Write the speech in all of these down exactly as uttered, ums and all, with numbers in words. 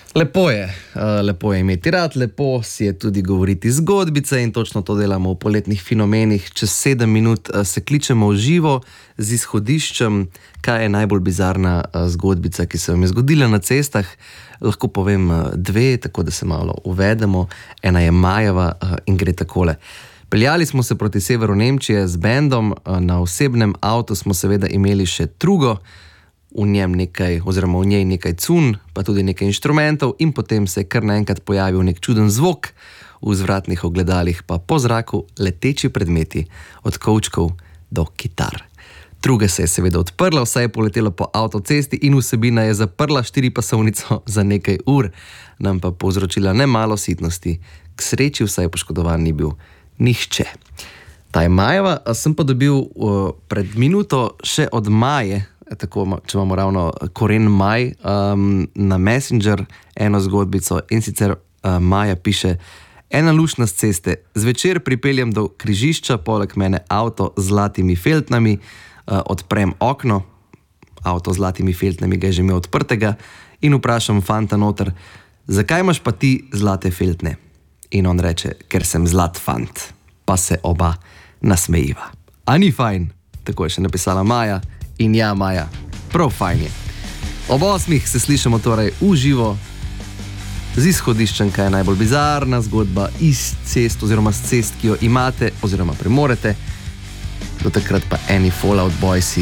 Lepo je, uh, lepo je imeti rad, lepo si je tudi govoriti zgodbice in točno to delamo v poletnih fenomenih. Čez sedem minut uh, se kličemo v živo z izhodiščem, kaj je najbolj bizarna uh, zgodbica, ki se vam je zgodila na cestah. Lahko povem uh, dve, tako da se malo uvedemo. Ena je Majeva uh, in gre takole. Peljali smo se proti severu Nemčije z bendom, uh, na osebnem avtu smo seveda imeli še trugo, v njem nekaj, oziroma v njej nekaj cun, pa tudi nekaj inštrumentov in potem se je kar naenkrat pojavil nek čuden zvok, v zvratnih ogledalih pa po zraku leteči predmeti, od kovčkov do kitar. Truga se je seveda odprla, vse je poletelo po avtocesti in vsebina je zaprla štiripasovnico za nekaj ur, nam pa povzročila nemalo sitnosti. K sreči vsaj poškodovan ni bil nihče. Ta je Majeva, sem pa dobil uh, pred minuto še od Maje, tako, če imamo ravno koren Maj, um, na Messenger eno zgodbico in sicer uh, Maja piše: ena luč na ceste, zvečer pripeljem do križišča, poleg mene avto z zlatimi feltnami, uh, odprem okno, avto z zlatimi feltnami ga je že imel odprtega in vprašam fanta noter, zakaj imaš pa ti zlate feltne? In on reče, ker sem zlat fant, pa se oba nasmejiva. A ni fajn? Tako je še napisala Maja. In ja, Maja, prav fajn je. Ob osmih se slišamo torej v živo z izhodiščem, kaj je najbolj bizarna zgodba iz cest oziroma z cest, ki jo imate oziroma premorete. Do takrat pa eni Fallout Boysi,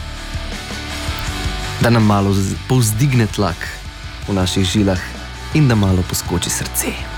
da nam malo povzdigne tlak v naših žilah in da malo poskoči srce.